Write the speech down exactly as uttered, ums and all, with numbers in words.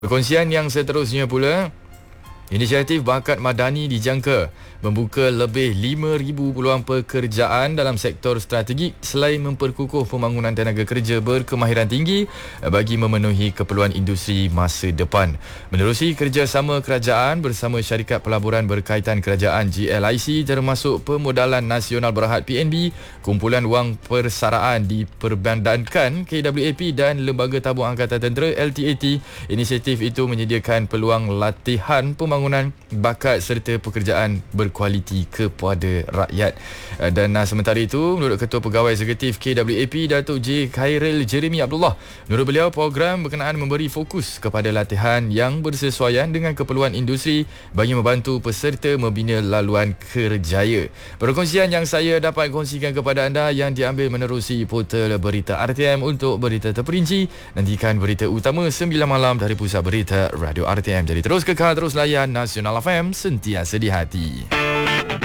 Perkongsian yang seterusnya pula, inisiatif Bakat Madani dijangka membuka lebih lima ribu peluang pekerjaan dalam sektor strategik selain memperkukuh pembangunan tenaga kerja berkemahiran tinggi bagi memenuhi keperluan industri masa depan. Menerusi kerjasama kerajaan bersama syarikat pelaburan berkaitan kerajaan G L I C termasuk Pemodalan Nasional Berhad P N B, kumpulan wang persaraan diperbandankan K W A P dan Lembaga Tabung Angkatan Tentera L T A T. Inisiatif itu menyediakan peluang latihan pembangunan bakat serta pekerjaan berkualiti kepada rakyat. Dan uh, sementara itu, menurut Ketua Pegawai Eksekutif K W A P, Datuk J. Khairil Jeremy Abdullah, menurut beliau program berkenaan memberi fokus kepada latihan yang bersesuaian dengan keperluan industri bagi membantu peserta membina laluan kerjaya. Perkongsian yang saya dapat kongsikan kepada anda yang diambil menerusi portal Berita R T M. Untuk berita terperinci, nantikan berita utama sembilan malam dari Pusat Berita Radio R T M. Jadi terus kekal, terus layan Nasional F M, sentiasa di hati.